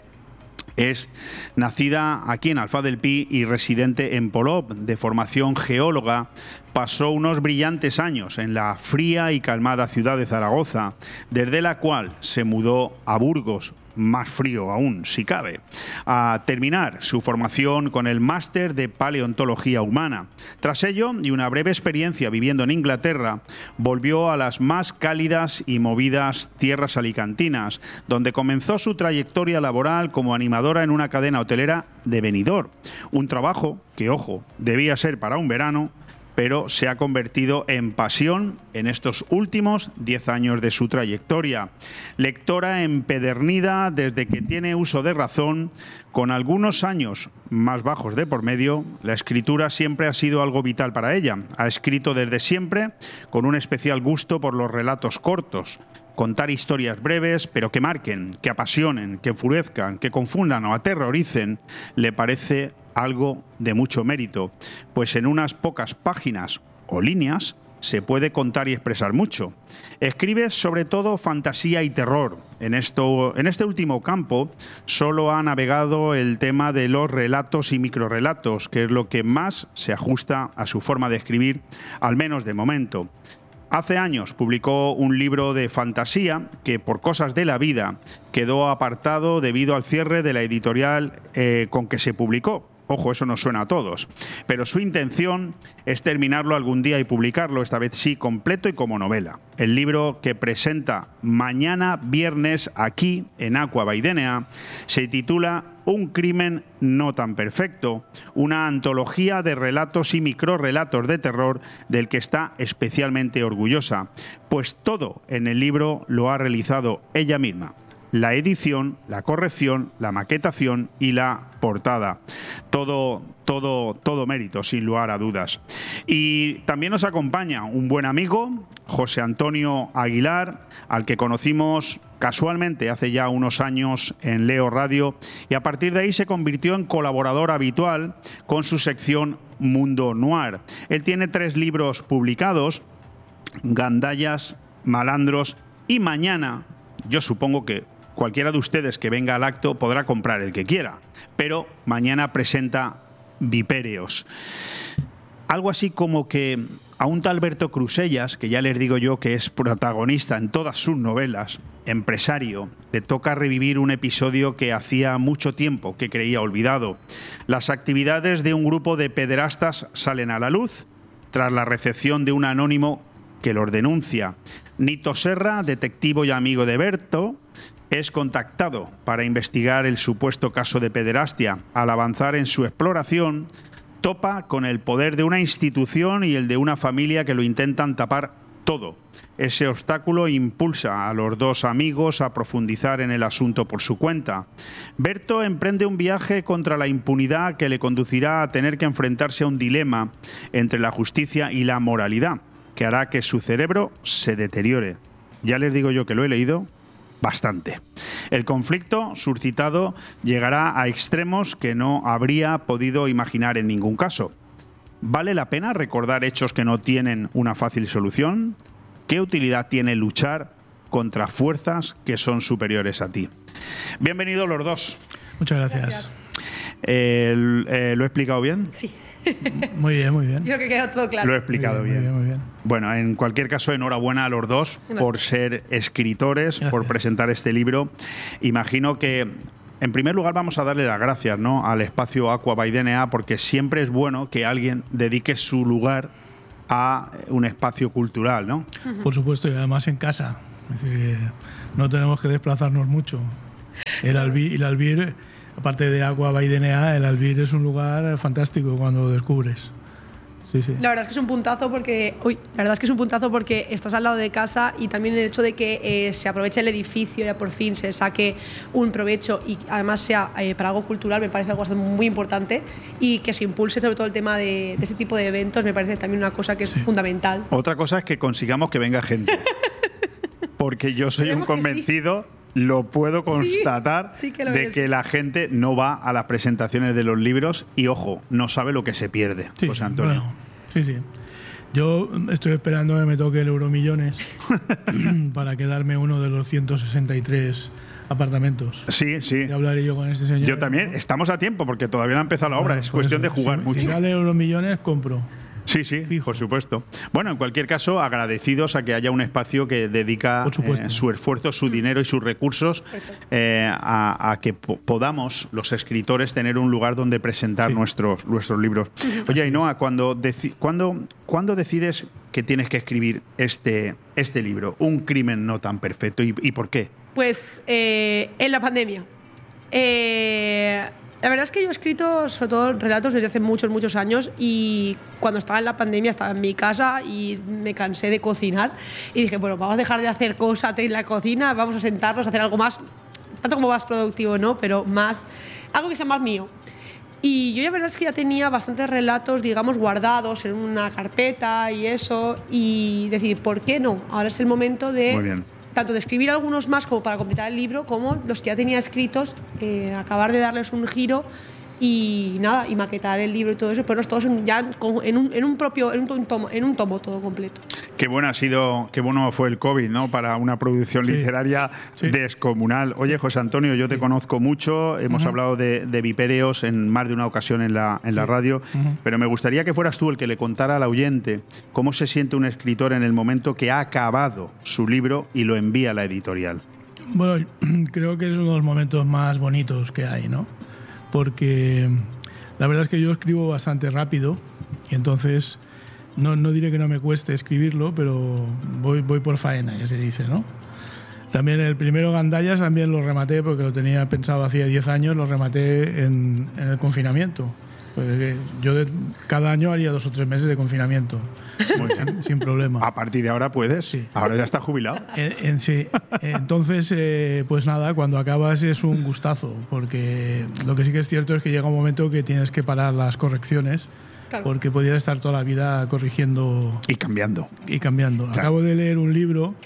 Speaker 1: es nacida aquí en Alfaz del Pi y residente en Polop. De formación geóloga, pasó unos brillantes años en la fría y calmada ciudad de Zaragoza, desde la cual se mudó a Burgos, más frío aún, si cabe, a terminar su formación con el máster de paleontología humana. Tras ello, y una breve experiencia viviendo en Inglaterra, volvió a las más cálidas y movidas tierras alicantinas, donde comenzó su trayectoria laboral como animadora en una cadena hotelera de Benidorm. Un trabajo que, ojo, debía ser para un verano, pero se ha convertido en pasión en estos últimos 10 años de su trayectoria. Lectora empedernida desde que tiene uso de razón, con algunos años más bajos de por medio, la escritura siempre ha sido algo vital para ella. Ha escrito desde siempre con un especial gusto por los relatos cortos. Contar historias breves, pero que marquen, que apasionen, que enfurezcan, que confundan o aterroricen, le parece algo de mucho mérito, pues en unas pocas páginas o líneas se puede contar y expresar mucho. Escribe sobre todo fantasía y terror. En este último campo solo ha navegado el tema de los relatos y microrrelatos, que es lo que más se ajusta a su forma de escribir, al menos de momento. Hace años publicó un libro de fantasía que, por cosas de la vida, quedó apartado debido al cierre de la editorial con que se publicó. Ojo, eso nos suena a todos. Pero su intención es terminarlo algún día y publicarlo, esta vez sí, completo y como novela. El libro que presenta mañana viernes aquí, en Aqua by DNA, se titula Un crimen no tan perfecto, una antología de relatos y microrrelatos de terror del que está especialmente orgullosa, pues todo en el libro lo ha realizado ella misma. La edición, la corrección, la maquetación y la portada. Todo mérito, sin lugar a dudas. Y también nos acompaña un buen amigo, José Antonio Aguilar, al que conocimos casualmente hace ya unos años en Leo Radio, y a partir de ahí se convirtió en colaborador habitual con su sección Mundo Noir. Él tiene 3 libros publicados: Gandallas, Malandros y Mañana. Yo supongo que cualquiera de ustedes que venga al acto podrá comprar el que quiera, pero mañana presenta Vipéreos. Algo así como que a un tal Berto Crusellas, que ya les digo yo que es protagonista en todas sus novelas, empresario, le toca revivir un episodio que hacía mucho tiempo que creía olvidado. Las actividades de un grupo de pederastas salen a la luz tras la recepción de un anónimo que los denuncia. Nito Serra, detectivo y amigo de Berto, es contactado para investigar el supuesto caso de pederastia. Al avanzar en su exploración, topa con el poder de una institución y el de una familia que lo intentan tapar todo. Ese obstáculo impulsa a los 2 amigos a profundizar en el asunto por su cuenta. Berto emprende un viaje contra la impunidad que le conducirá a tener que enfrentarse a un dilema entre la justicia y la moralidad, que hará que su cerebro se deteriore. Ya les digo yo que lo he leído bastante. El conflicto suscitado llegará a extremos que no habría podido imaginar en ningún caso. ¿Vale la pena recordar hechos que no tienen una fácil solución? ¿Qué utilidad tiene luchar contra fuerzas que son superiores a ti? Bienvenidos los 2.
Speaker 11: Muchas gracias.
Speaker 1: ¿Lo he explicado bien?
Speaker 12: Sí.
Speaker 11: Muy bien, muy bien.
Speaker 12: Creo que quedó todo claro.
Speaker 1: Lo he explicado
Speaker 11: Muy bien, muy bien.
Speaker 1: Bueno, en cualquier caso, enhorabuena a los dos por ser escritores,
Speaker 11: Gracias.
Speaker 1: por presentar este libro. Imagino que, en primer lugar, vamos a darle las gracias, ¿no?, al espacio Aqua by DNA, porque siempre es bueno que alguien dedique su lugar a un espacio cultural, ¿no?
Speaker 11: Por supuesto, y además en casa. Es decir, que no tenemos que desplazarnos mucho. El Albir, aparte de Aqua by DNA, el Albir es un lugar fantástico cuando lo descubres. Sí, sí.
Speaker 12: La verdad es que es un puntazo porque estás al lado de casa, y también el hecho de que se aproveche el edificio, ya por fin se saque un provecho y además sea para algo cultural, me parece algo muy importante, y que se impulse sobre todo el tema de este tipo de eventos, me parece también una cosa que es fundamental.
Speaker 1: Otra cosa es que consigamos que venga gente. Porque yo soy un convencido, lo puedo constatar,
Speaker 12: sí que lo
Speaker 1: de
Speaker 12: eres.
Speaker 1: que la gente no va a las presentaciones de los libros y, ojo, no sabe lo que se pierde,
Speaker 11: Sí,
Speaker 1: José Antonio.
Speaker 11: bueno, sí. Yo estoy esperando que me toque el Euromillones para quedarme uno de los 163 apartamentos.
Speaker 1: Sí.
Speaker 11: Y hablaré yo con este señor.
Speaker 1: Yo también. Estamos a tiempo porque todavía no ha empezado la obra.
Speaker 11: Bueno,
Speaker 1: Es
Speaker 11: por
Speaker 1: cuestión
Speaker 11: eso,
Speaker 1: de jugar
Speaker 11: si
Speaker 1: mucho.
Speaker 11: Si sale Euromillones, compro.
Speaker 1: Sí, por supuesto. Bueno, en cualquier caso, agradecidos a que haya un espacio que dedica su esfuerzo, su dinero y sus recursos a que podamos, los escritores, tener un lugar donde presentar nuestros libros. Oye, Ainhoa, ¿cuándo decides que tienes que escribir este libro, Un crimen no tan perfecto? ¿Y por qué?
Speaker 12: Pues en la pandemia. La verdad es que yo he escrito sobre todo relatos desde hace muchos años, y cuando estaba en la pandemia estaba en mi casa y me cansé de cocinar y dije, bueno, vamos a dejar de hacer cosas en la cocina, vamos a sentarnos a hacer algo más, tanto como más productivo, ¿no? Pero más, algo que sea más mío. Y yo la verdad es que ya tenía bastantes relatos, digamos, guardados en una carpeta y eso, y decir, ¿por qué no? Ahora es el momento de...
Speaker 1: Muy bien.
Speaker 12: Tanto de escribir algunos más como para completar el libro, como los que ya tenía escritos, acabar de darles un giro y nada, y maquetar el libro y todo eso, pero todos en un tomo todo completo.
Speaker 1: Qué bueno fue el COVID, ¿no?, para una producción literaria descomunal. Oye, José Antonio, yo te conozco mucho, hemos hablado de Vipéreos en más de una ocasión en la radio, pero me gustaría que fueras tú el que le contara al oyente cómo se siente un escritor en el momento que ha acabado su libro y lo envía a la editorial.
Speaker 11: Bueno, creo que es uno de los momentos más bonitos que hay, ¿no? Porque la verdad es que yo escribo bastante rápido y entonces no diré que no me cueste escribirlo, pero voy por faena, que se dice, ¿no? También el primero, Gandallas, también lo rematé porque lo tenía pensado hacía 10 años, lo rematé en el confinamiento. Porque yo cada año haría 2 o 3 meses de confinamiento. Sin problema.
Speaker 1: A partir de ahora puedes. Sí. Ahora ya está jubilado.
Speaker 11: Sí. Entonces, pues nada, cuando acabas es un gustazo, porque lo que sí que es cierto es que llega un momento que tienes que parar las correcciones, porque podías estar toda la vida corrigiendo.
Speaker 1: Y cambiando.
Speaker 11: Claro. Acabo de leer un libro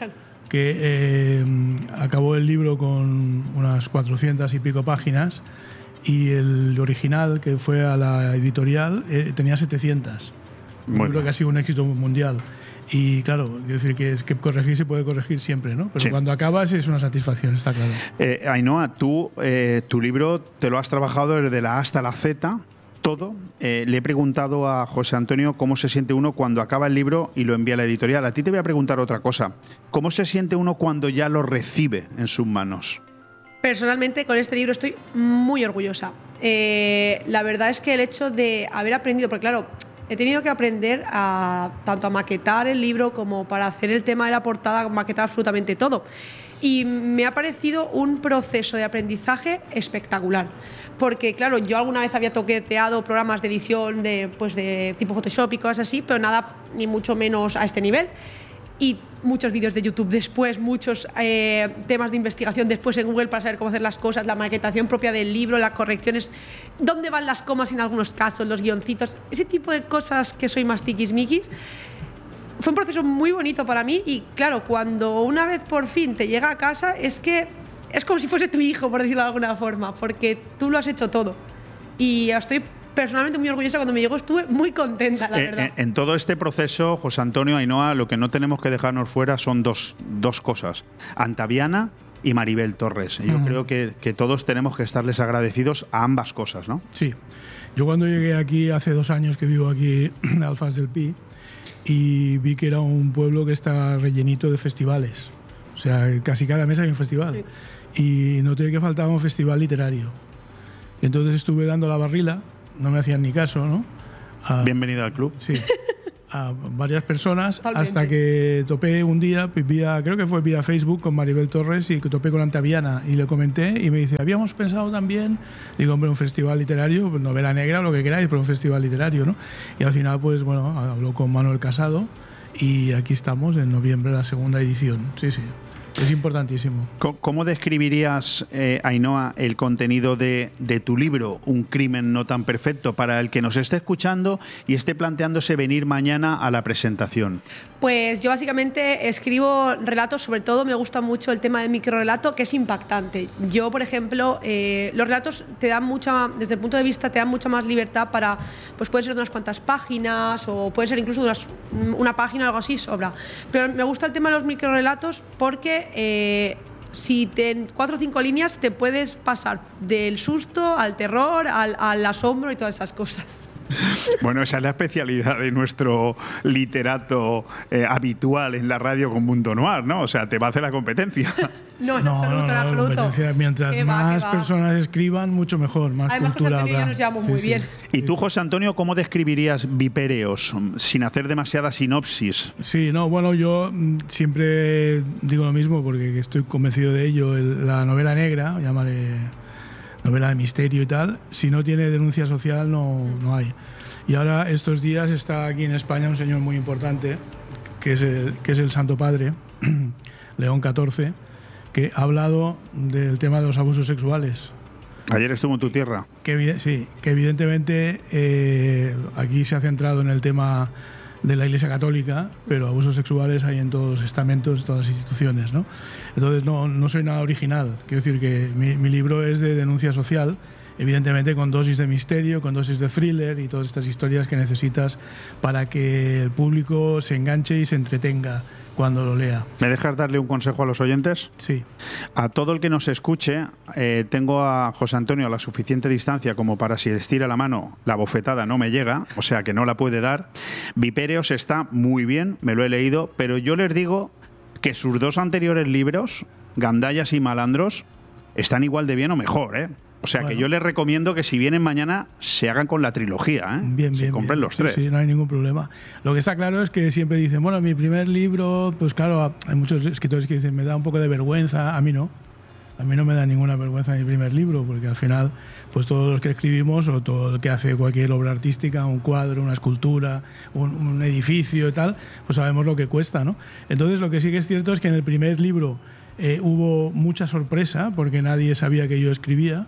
Speaker 11: que acabó el libro con unas 400 y pico páginas, y el original, que fue a la editorial, tenía 700. Un libro que ha sido un éxito mundial. Y claro, quiero decir que es que corregir se puede corregir siempre, ¿no? Pero cuando acabas es una satisfacción, está claro.
Speaker 1: Ainhoa, tú, tu libro te lo has trabajado desde la A hasta la Z, todo. Le he preguntado a José Antonio cómo se siente uno cuando acaba el libro y lo envía a la editorial. A ti te voy a preguntar otra cosa. ¿Cómo se siente uno cuando ya lo recibe en sus manos?
Speaker 12: Personalmente, con este libro estoy muy orgullosa. La verdad es que el hecho de haber aprendido, porque claro, he tenido que aprender tanto a maquetar el libro como para hacer el tema de la portada, maquetar absolutamente todo. Y me ha parecido un proceso de aprendizaje espectacular. Porque, claro, yo alguna vez había toqueteado programas de edición de tipo Photoshop y cosas así, pero nada, ni mucho menos a este nivel. Y muchos vídeos de YouTube después, muchos temas de investigación después en Google para saber cómo hacer las cosas, la maquetación propia del libro, las correcciones, dónde van las comas en algunos casos, los guioncitos, ese tipo de cosas que soy más tiquismiquis. Fue un proceso muy bonito para mí y claro, cuando una vez por fin te llega a casa es que es como si fuese tu hijo, por decirlo de alguna forma, porque tú lo has hecho todo. Y estoy personalmente muy orgullosa. Cuando me llegó estuve muy contenta, la verdad.
Speaker 1: En todo este proceso, José Antonio, Ainhoa, lo que no tenemos que dejarnos fuera son dos cosas. Antaviana y Maribel Torres. Yo creo que todos tenemos que estarles agradecidos a ambas cosas, ¿no?
Speaker 11: Sí. Yo cuando llegué aquí, hace 2 años que vivo aquí en Alfaz del Pi, y vi que era un pueblo que está rellenito de festivales. O sea, casi cada mes hay un festival. Sí. Y noté que faltaba un festival literario. Entonces estuve dando la barrila, no me hacían ni caso, ¿no?
Speaker 1: Bienvenido al club.
Speaker 11: Sí. A varias personas.
Speaker 12: Totalmente.
Speaker 11: Hasta que topé un día, creo que fue vía Facebook, con Maribel Torres, y que topé con Antaviana y le comenté y me dice, habíamos pensado también, digo, hombre, un festival literario, pues novela negra o lo que queráis, pero un festival literario, ¿no? Y al final, pues bueno, habló con Manuel Casado y aquí estamos en noviembre, la 2ª edición. Sí, sí. Es importantísimo.
Speaker 1: ¿Cómo describirías, Ainhoa, el contenido de tu libro, Un crimen no tan perfecto, para el que nos esté escuchando y esté planteándose venir mañana a la presentación?
Speaker 12: Pues yo básicamente escribo relatos, sobre todo me gusta mucho el tema del microrelato, que es impactante. Yo, por ejemplo, los relatos te dan mucha, desde el punto de vista, te dan mucha más libertad para, pues pueden ser de unas cuantas páginas o pueden ser incluso de una página o algo así, sobra. Pero me gusta el tema de los microrelatos porque si en 4 o 5 líneas te puedes pasar del susto al terror, al asombro y todas esas cosas.
Speaker 1: Bueno, esa es la especialidad de nuestro literato habitual en la radio con Mundo Noir, ¿no? O sea, te va a hacer la competencia.
Speaker 12: No, en absoluto.
Speaker 11: Mientras más personas escriban, mucho mejor, más
Speaker 12: Además,
Speaker 11: cultura
Speaker 12: José Antonio y yo
Speaker 11: habrá.
Speaker 12: nos llevamos muy bien.
Speaker 1: ¿Y tú, José Antonio, cómo describirías Vipéreos, sin hacer demasiada sinopsis?
Speaker 11: Sí, no, bueno, yo siempre digo lo mismo porque estoy convencido de ello. La novela negra, llámale novela de misterio y tal, si no tiene denuncia social no hay. Y ahora estos días está aquí en España un señor muy importante, que es el Santo Padre, León XIV, que ha hablado del tema de los abusos sexuales.
Speaker 1: Ayer estuvo en tu tierra.
Speaker 11: Sí, que evidentemente aquí se ha centrado en el tema de la Iglesia Católica, pero abusos sexuales hay en todos los estamentos, todas las instituciones, ¿no? Entonces no soy nada original. Quiero decir que mi libro es de denuncia social, evidentemente con dosis de misterio, con dosis de thriller y todas estas historias que necesitas para que el público se enganche y se entretenga cuando lo lea.
Speaker 1: ¿Me dejas darle un consejo a los oyentes?
Speaker 11: Sí.
Speaker 1: A todo el que nos escuche, tengo a José Antonio a la suficiente distancia como para, si estira la mano, la bofetada no me llega, o sea que no la puede dar. Vipéreos está muy bien, me lo he leído, pero yo les digo que sus 2 anteriores libros, Gandallas y Malandros, están igual de bien o mejor, ¿eh? O sea, bueno, que yo les recomiendo que si vienen mañana se hagan con la trilogía, ¿eh?
Speaker 11: Bien,
Speaker 1: se compren los 3.
Speaker 11: Sí, no hay ningún problema. Lo que está claro es que siempre dicen, bueno, mi primer libro, pues claro, hay muchos escritores que dicen, me da un poco de vergüenza. A mí no. A mí no me da ninguna vergüenza mi primer libro, porque al final, pues todos los que escribimos, o todo el que hace cualquier obra artística, un cuadro, una escultura, un edificio y tal, pues sabemos lo que cuesta, ¿no? Entonces, lo que sí que es cierto es que en el primer libro hubo mucha sorpresa, porque nadie sabía que yo escribía.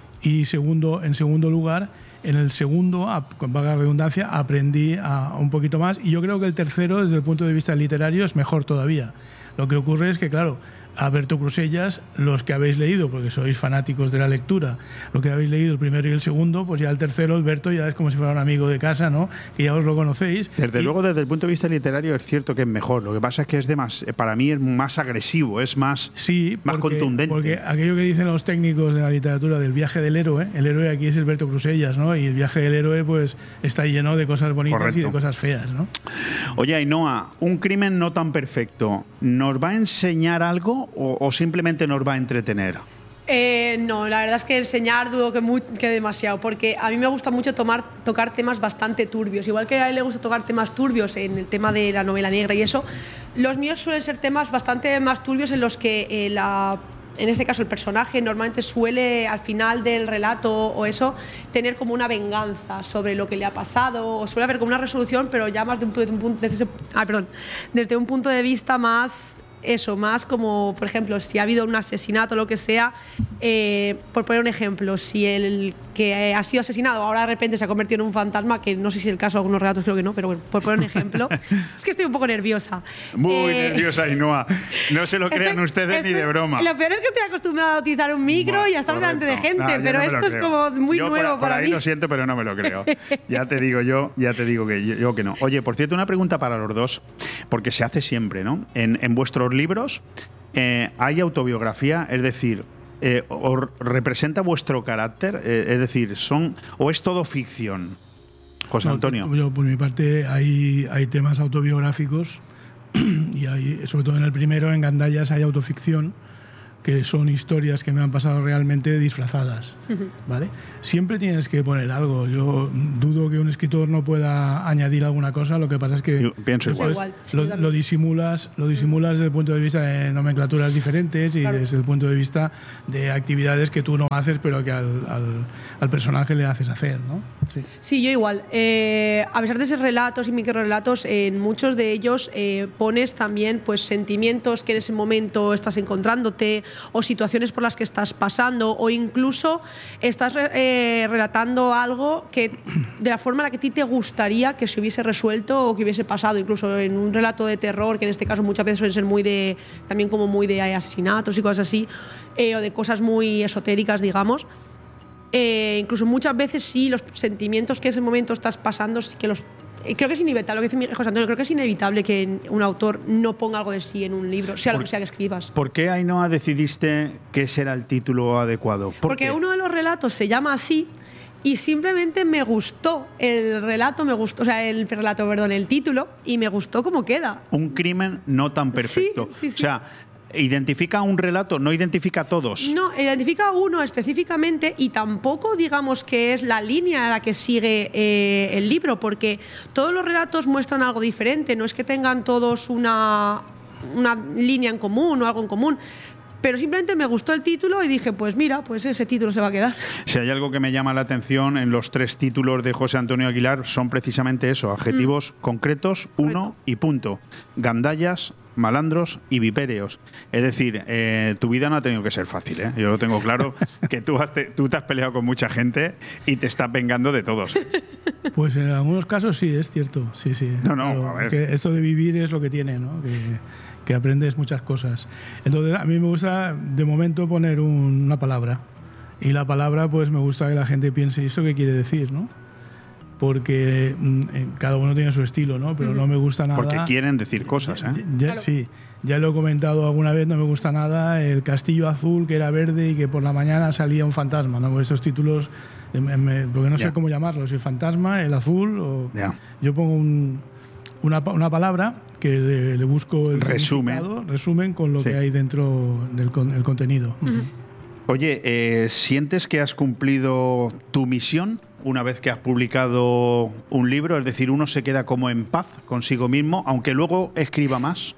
Speaker 11: Y en segundo lugar, en el segundo, con vaga redundancia, aprendí un poquito más. Y yo creo que el tercero, desde el punto de vista literario, es mejor todavía. Lo que ocurre es que, claro, a Berto Crusellas, los que habéis leído, porque sois fanáticos de la lectura, lo que habéis leído el primero y el segundo, pues ya el tercero, el Berto, ya es como si fuera un amigo de casa, ¿no? Que ya os lo conocéis.
Speaker 1: Desde luego, desde el punto de vista literario, es cierto que es mejor. Lo que pasa es que para mí es más agresivo, es más, más contundente.
Speaker 11: Porque aquello que dicen los técnicos de la literatura del viaje del héroe, el héroe aquí es el Berto Crusellas, ¿no? Y el viaje del héroe, pues, está lleno de cosas bonitas. Correcto. Y de cosas feas, ¿no?
Speaker 1: Oye, Ainhoa, Un crimen no tan perfecto, ¿nos va a enseñar algo o simplemente nos va a entretener?
Speaker 12: No, la verdad es que enseñar dudo que demasiado, porque a mí me gusta mucho tocar temas bastante turbios. Igual que a él le gusta tocar temas turbios en el tema de la novela negra y eso, los míos suelen ser temas bastante más turbios en los que en este caso el personaje normalmente suele al final del relato o eso tener como una venganza sobre lo que le ha pasado, o suele haber como una resolución, pero ya más desde un punto de vista más más como, por ejemplo, si ha habido un asesinato o lo que sea, por poner un ejemplo, si el que ha sido asesinado ahora de repente se ha convertido en un fantasma, que no sé si es el caso, algunos relatos creo que no, pero bueno, por poner un ejemplo. Es que estoy un poco nerviosa.
Speaker 1: Muy nerviosa, Ainhoa. No se lo crean ustedes ni de broma.
Speaker 12: Lo peor es que estoy acostumbrada a utilizar un micro y a estar delante de gente, pero esto es como muy nuevo para mí.
Speaker 1: Por ahí lo siento, pero no me lo creo. Ya te digo que no. Oye, por cierto, una pregunta para los dos, porque se hace siempre, ¿no? En vuestros libros, ¿hay autobiografía? Es decir, ¿os representa vuestro carácter? Es decir, ¿o es todo ficción? José Antonio.
Speaker 11: Yo, por mi parte, hay temas autobiográficos y sobre todo en el primero, en Gandallas, hay autoficción, que son historias que me han pasado realmente disfrazadas, ¿vale? Siempre tienes que poner algo. Yo dudo que un escritor no pueda añadir alguna cosa, lo que pasa es que lo disimulas desde el punto de vista de nomenclaturas diferentes y desde el punto de vista de actividades que tú no haces, pero que al personaje le haces hacer, ¿no?
Speaker 12: Sí, yo igual. A pesar de ser relatos y microrelatos, en muchos de ellos pones también pues sentimientos que en ese momento estás encontrándote, o situaciones por las que estás pasando, o incluso estás relatando algo que de la forma en la que a ti te gustaría que se hubiese resuelto o que hubiese pasado, incluso en un relato de terror, que en este caso muchas veces suelen ser también como muy de asesinatos y cosas así, o de cosas muy esotéricas, digamos. Incluso muchas veces sí, los sentimientos que en ese momento estás pasando, sí que creo que es inevitable, lo que dice José Antonio, creo que es inevitable que un autor no ponga algo de sí en un libro, sea lo que sea que escribas.
Speaker 1: ¿Por qué, Ainhoa, decidiste que ese era el título adecuado?
Speaker 12: Porque uno de los relatos se llama así y simplemente me gustó el título, y me gustó cómo queda.
Speaker 1: Un crimen no tan perfecto.
Speaker 12: Sí.
Speaker 1: O sea, ¿identifica un relato? ¿No identifica a todos?
Speaker 12: No, identifica a uno específicamente, y tampoco digamos que es la línea a la que sigue el libro, porque todos los relatos muestran algo diferente, no es que tengan todos una línea en común o algo en común. Pero simplemente me gustó el título y dije, pues mira, pues ese título se va a quedar.
Speaker 1: Si hay algo que me llama la atención en los 3 títulos de José Antonio Aguilar, son precisamente eso, adjetivos concretos, uno y punto. Gandallas, malandros y vipéreos. Es decir, tu vida no ha tenido que ser fácil, ¿eh? Yo lo tengo claro, que tú te has peleado con mucha gente y te estás vengando de todos.
Speaker 11: Pues en algunos casos sí, es cierto. Sí.
Speaker 1: No,
Speaker 11: claro,
Speaker 1: a ver.
Speaker 11: Que esto de vivir es lo que tiene, ¿no? Que aprendes muchas cosas. Entonces, a mí me gusta, de momento, poner una palabra. Y la palabra, pues me gusta que la gente piense, ¿y eso qué quiere decir, no? Porque cada uno tiene su estilo, ¿no? Pero no me gusta nada...
Speaker 1: Porque quieren decir cosas, ¿eh?
Speaker 11: Claro. Sí, ya lo he comentado alguna vez, no me gusta nada el castillo azul que era verde y que por la mañana salía un fantasma, ¿no? Estos títulos, porque no sé cómo llamarlos, el fantasma, el azul, o... Yo pongo una palabra que le busco el resumen con lo que hay dentro del contenido.
Speaker 1: Oye, ¿sientes que has cumplido tu misión una vez que has publicado un libro? Es decir, uno se queda como en paz consigo mismo, aunque luego escriba más.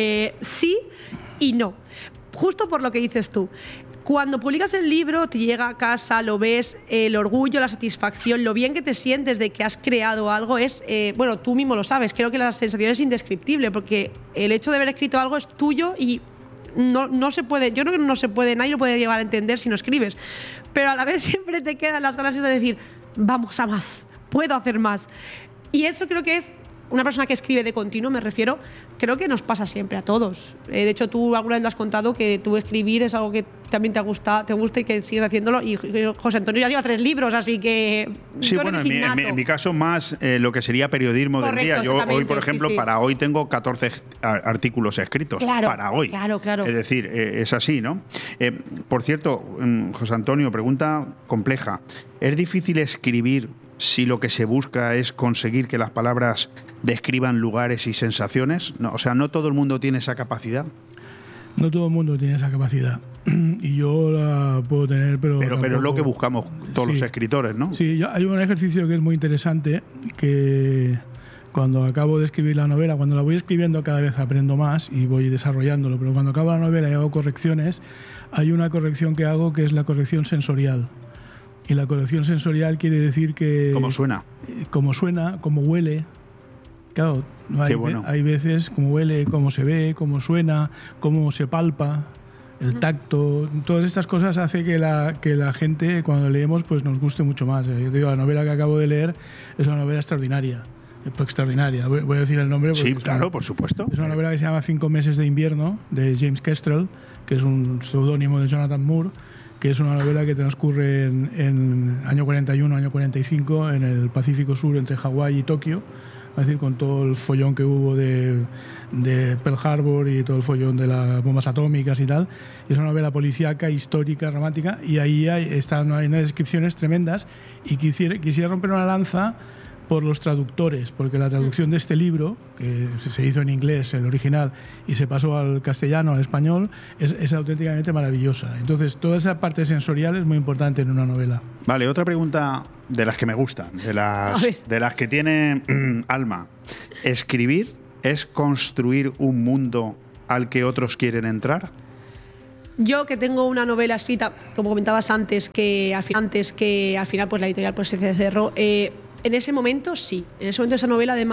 Speaker 12: Sí y no. Justo por lo que dices tú. Cuando publicas el libro, te llega a casa, lo ves, el orgullo, la satisfacción, lo bien que te sientes de que has creado algo es, bueno, tú mismo lo sabes, creo que la sensación es indescriptible, porque el hecho de haber escrito algo es tuyo y no se puede, yo creo que no se puede, nadie lo puede llegar a entender si no escribes, pero a la vez siempre te quedan las ganas de decir, vamos a más, puedo hacer más. Y eso creo que es una persona que escribe de continuo, me refiero, creo que nos pasa siempre a todos. De hecho, tú alguna vez lo has contado, que tú escribir es algo que también te gusta y que sigues haciéndolo. Y José Antonio ya lleva 3 libros, así que...
Speaker 1: Sí, bueno, en mi caso más lo que sería periodismo del día. Yo hoy, por ejemplo, para hoy tengo 14 artículos escritos.
Speaker 12: Claro,
Speaker 1: para hoy.
Speaker 12: Claro.
Speaker 1: Es decir, es así, ¿no? Por cierto, José Antonio, pregunta compleja. ¿Es difícil escribir si lo que se busca es conseguir que las palabras describan lugares y sensaciones? No, o sea, ¿no todo el mundo tiene esa capacidad?
Speaker 11: No todo el mundo tiene esa capacidad. Y yo la puedo tener, pero
Speaker 1: es lo que buscamos todos los escritores, ¿no?
Speaker 11: Sí, hay un ejercicio que es muy interesante, que cuando acabo de escribir la novela, cuando la voy escribiendo cada vez aprendo más y voy desarrollándolo, pero cuando acabo la novela y hago correcciones, hay una corrección que hago que es la corrección sensorial. Y la corrección sensorial quiere decir que...
Speaker 1: ¿Cómo suena?
Speaker 11: Cómo suena, cómo huele. Claro, hay veces cómo huele, cómo se ve, cómo suena, cómo se palpa, el tacto. Todas estas cosas hacen que la gente, cuando leemos, pues nos guste mucho más. Yo te digo, la novela que acabo de leer es una novela extraordinaria. Extraordinaria. Voy a decir el nombre.
Speaker 1: Sí, claro, por supuesto.
Speaker 11: Es una novela que se llama 5 meses de invierno, de James Kestrel, que es un seudónimo de Jonathan Moore, que es una novela que transcurre en año 41, año 45, en el Pacífico Sur, entre Hawái y Tokio, es decir, con todo el follón que hubo de Pearl Harbor y todo el follón de las bombas atómicas y tal. Es una novela policíaca, histórica, romántica, y ahí hay unas descripciones tremendas, y quisiera romper una lanza por los traductores, porque la traducción de este libro, que se hizo en inglés, el original, y se pasó al castellano, al español, es auténticamente maravillosa. Entonces, toda esa parte sensorial es muy importante en una novela.
Speaker 1: Vale, otra pregunta de las que me gustan, de las que tienen alma. ¿Escribir es construir un mundo al que otros quieren entrar?
Speaker 12: Yo, que tengo una novela escrita, como comentabas antes, que al final pues la editorial pues se cerró, en ese momento sí. En ese momento esa novela además